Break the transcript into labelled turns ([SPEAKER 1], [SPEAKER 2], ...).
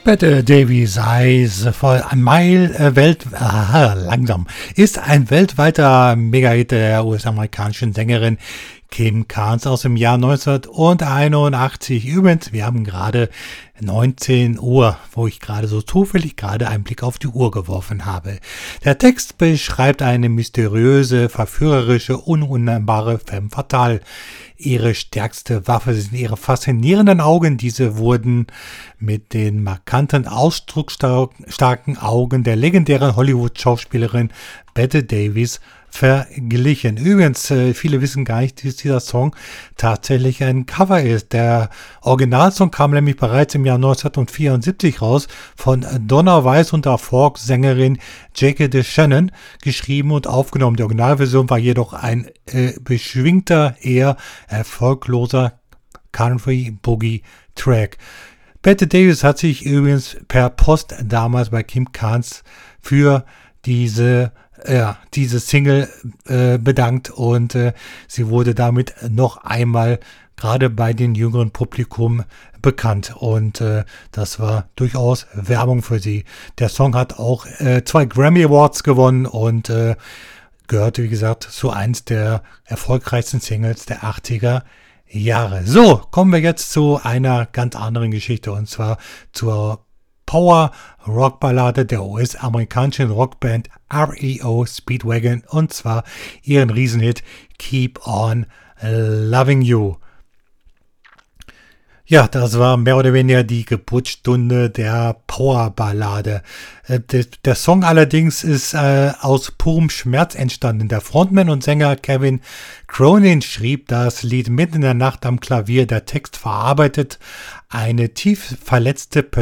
[SPEAKER 1] Bette Davis Eyes voll ein langsam ist ein weltweiter Megahit der US-amerikanischen Sängerin Kim Carnes aus dem Jahr 1981. Übrigens, wir haben gerade 19 Uhr, wo ich gerade so zufällig einen Blick auf die Uhr geworfen habe. Der Text beschreibt eine mysteriöse, verführerische, unannehmbare femme fatale. Ihre stärkste Waffe sind ihre faszinierenden Augen. Diese wurden mit den markanten, ausdrucksstarken Augen der legendären Hollywood-Schauspielerin Bette Davis verglichen. Übrigens, viele wissen gar nicht, dass dieser Song tatsächlich ein Cover ist. Der Originalsong kam nämlich bereits im Jahr 1974 raus von Donna Weiss und der Folk-Sängerin Jackie DeShannon, geschrieben und aufgenommen. Die Originalversion war jedoch ein beschwingter, eher erfolgloser Country-Boogie-Track. Bette Davis hat sich übrigens per Post damals bei Kim Carnes für diese Single bedankt und sie wurde damit noch einmal gerade bei den jüngeren Publikum bekannt und das war durchaus Werbung für sie. Der Song hat auch 2 Grammy Awards gewonnen und gehörte, wie gesagt, zu eins der erfolgreichsten Singles der 80er Jahre. So, kommen wir jetzt zu einer ganz anderen Geschichte und zwar zur Power-Rock-Ballade der US-amerikanischen Rockband REO Speedwagon und zwar ihren Riesenhit Keep on Loving You. Ja, das war mehr oder weniger die Geburtsstunde der Powerballade. Der Song allerdings ist aus purem Schmerz entstanden. Der Frontman und Sänger Kevin Cronin schrieb das Lied mitten in der Nacht am Klavier. Der Text verarbeitet eine tief verletzte